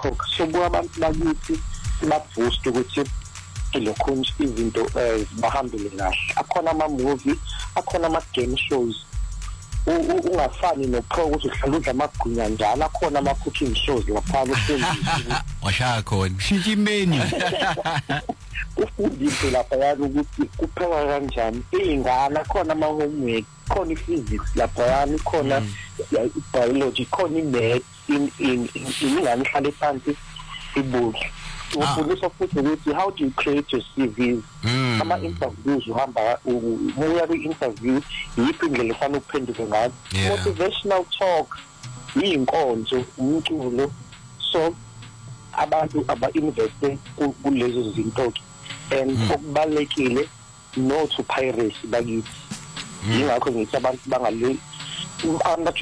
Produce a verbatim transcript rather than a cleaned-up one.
bayakhokha so kwabantu bakithi sibaboost ukuthi lokho izinto bahambele kahle akhona ama movie akhona ama game shows ungafani noPro ukuthi uhlala udla amagwinya njalo akhona ama cooking shows lapha usenzisa washaya khona shintsha imenu ufundise lapha yana ukuthi kupheka kanjani ingane khona ama homework khona physics lapha yana khona biology khona imath in in ingane ihlale phansi ibuke ufundisa futhi ukuthi how do you create your C Vs ama interviews uhamba uya ku interview yiphi indlela efana ukuphendula ngayo motivational talk inkonzo umculo so abantu aba invest kulezo zinto and okubalekile no to piracy bakithi yingakho ngithi abantu bangale